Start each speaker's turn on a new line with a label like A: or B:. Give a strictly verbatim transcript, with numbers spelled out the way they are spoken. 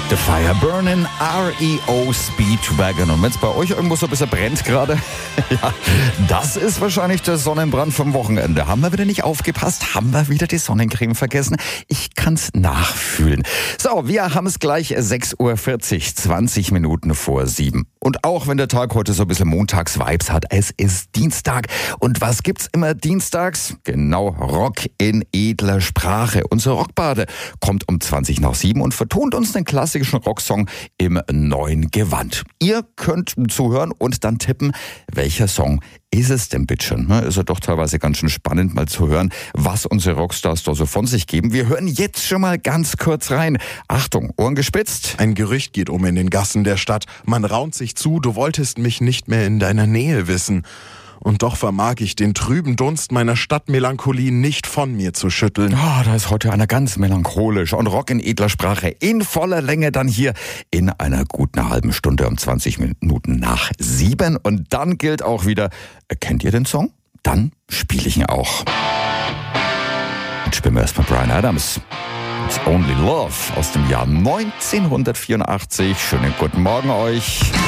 A: The Fire Burning, R E O Speedwagon. Und wenn es bei euch irgendwo so ein bisschen brennt gerade, ja, das ist wahrscheinlich der Sonnenbrand vom Wochenende. Haben wir wieder nicht aufgepasst? Haben wir wieder die Sonnencreme vergessen? Ich kann's nachfühlen. So, wir haben es gleich sechs Uhr vierzig, zwanzig Minuten vor sieben. Und auch wenn der Tag heute so ein bisschen Montags-Vibes hat, es ist Dienstag. Und was gibt's immer dienstags? Genau, Rock in edler Sprache. Unser Rockbade kommt um zwanzig nach sieben und vertont uns den klassischen Rocksong im neuen Gewand. Ihr könnt zuhören und dann tippen, welcher Song ist es denn bitte schon? Ist ja doch teilweise ganz schön spannend mal zu hören, was unsere Rockstars da so von sich geben. Wir hören jetzt schon mal ganz kurz rein. Achtung, Ohren gespitzt.
B: Ein Gerücht geht um in den Gassen der Stadt. Man raunt sich zu, du wolltest mich nicht mehr in deiner Nähe wissen. Und doch vermag ich den trüben Dunst meiner Stadtmelancholie nicht von mir zu schütteln.
A: Ah, da ist heute einer ganz melancholisch und Rock in edler Sprache in voller Länge dann hier in einer guten halben Stunde um zwanzig Minuten nach sieben. Und dann gilt auch wieder, kennt ihr den Song? Dann spiele ich ihn auch. Jetzt spielen wir erstmal Bryan Adams. It's Only Love aus dem Jahr neunzehnhundertvierundachtzig. Schönen guten Morgen euch.